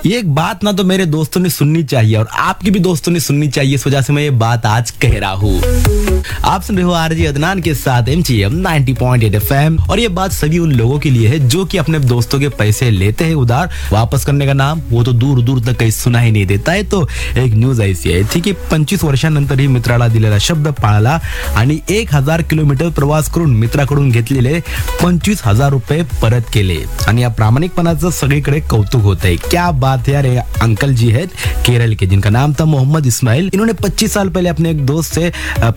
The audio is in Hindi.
ये एक बात ना तो मेरे दोस्तों ने सुननी चाहिए और आपकी भी दोस्तों ने सुननी चाहिए, इस वजह से मैं ये बात आज कह रहा हूँ। आप सुन रहे हो आरजे अदनान के साथ एमजीएम 90.8 एफएम और ये बात सभी उन लोगों के लिए है जो कि अपने दोस्तों के पैसे लेते हैं उधार, वापस करने का नाम वो तो दूर दूर तक कहीं सुना ही नहीं देता है। तो एक न्यूज ऐसी आहे की 25 वर्षांनंतर ही मित्राला दिलेला शब्द पाळला आणि 1000 किलोमीटर प्रवास करून मित्राकडून घेतलेले 25,000 रुपये परत केले आणि या प्रामाणिकपणाचं सगळीकडे कौतुक होत है। क्या बात है यार। अंकल जी है केरल के जिनका नाम था मोहम्मद इस्माइल। इन्होंने 25 साल पहले अपने एक दोस्त से